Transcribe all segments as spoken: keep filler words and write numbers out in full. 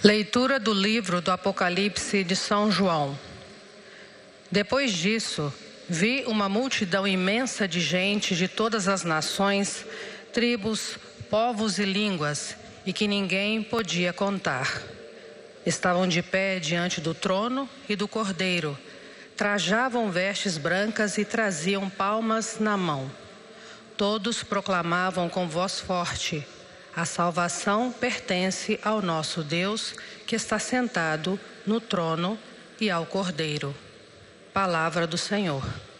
Leitura do livro do Apocalipse de São João. Depois disso, vi uma multidão imensa de gente de todas as nações, tribos, povos e línguas, e que ninguém podia contar. Estavam de pé diante do trono e do Cordeiro, trajavam vestes brancas e traziam palmas na mão. Todos proclamavam com voz forte: a salvação pertence ao nosso Deus, que está sentado no trono, e ao Cordeiro. Palavra do Senhor.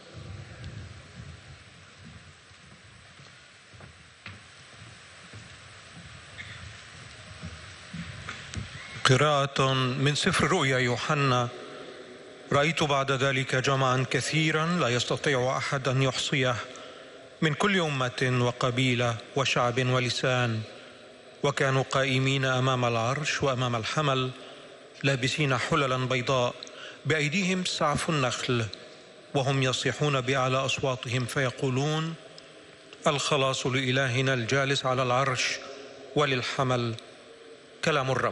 قراءة من سفر رؤيا يوحنا. رأيت بعد ذلك جمعا كثيرا لا يستطيع أحد أن يحصيه من كل أمة وقبيلة وشعب ولسان، وكانوا قائمين أمام العرش وأمام الحمل لابسين حللا بيضاء بأيديهم سعف النخل، وهم يصيحون بأعلى أصواتهم فيقولون: الخلاص لإلهنا الجالس على العرش وللحمل. كلام الرب.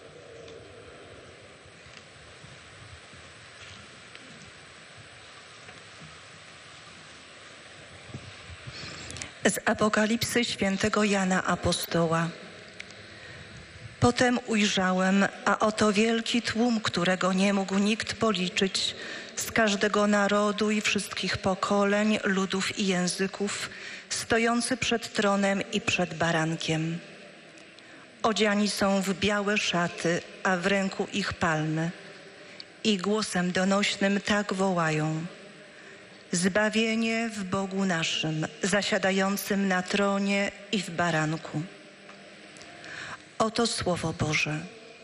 Z Apokalipsy świętego Jana Apostoła. Potem ujrzałem, a oto wielki tłum, którego nie mógł nikt policzyć, z każdego narodu i wszystkich pokoleń, ludów i języków, stojący przed tronem i przed barankiem. Odziani są w białe szaty, a w ręku ich palmy. I głosem donośnym tak wołają: zbawienie w Bogu naszym, zasiadającym na tronie i w baranku. Oto Słowo Boże.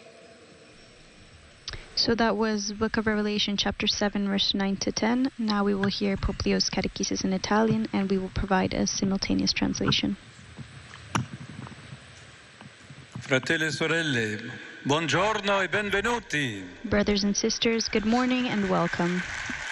So that was Book of Revelation chapter seven verse nine to ten. Now we will hear Pope Leo's catechesis in Italian, and we will provide a simultaneous translation. Fratelli e sorelle, buongiorno e benvenuti. Brothers and sisters, good morning and welcome.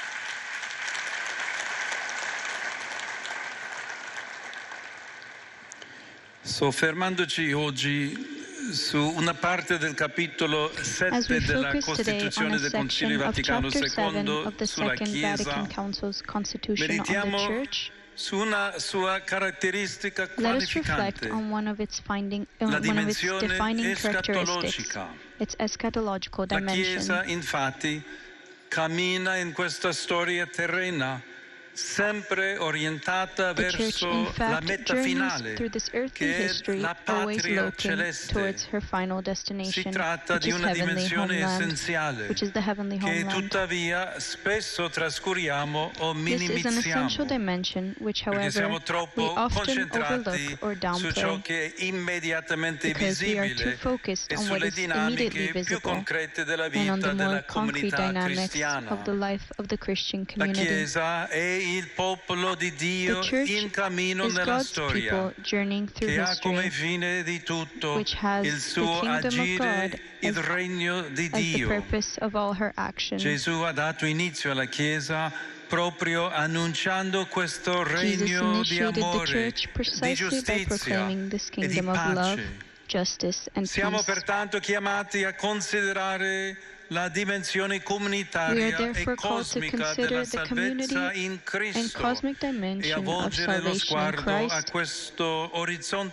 Soffermandoci oggi su una parte del capitolo sette della Costituzione del Concilio Vaticano secondo sulla Chiesa, meditiamo su una sua caratteristica qualificante, la dimensione escatologica. La Chiesa, infatti, cammina in questa storia terrena sempre orientata verso in fact, la meta finale, che è la patria celeste. Si tratta di una dimensione essenziale, che tuttavia spesso trascuriamo o minimizziamo, perché siamo troppo concentrati su ciò che è immediatamente visibile e sulle dinamiche più concrete della vita della comunità cristiana. La Chiesa è il popolo di Dio in cammino nella storia, che ha come fine di tutto il suo agire, il regno di Dio. Gesù ha dato inizio alla Chiesa proprio annunciando questo regno di amore, di giustizia e di pace. Siamo pertanto chiamati a considerare la dimensione comunitaria e cosmica della salvezza in Cristo e a volgere lo sguardo a questo orizzonte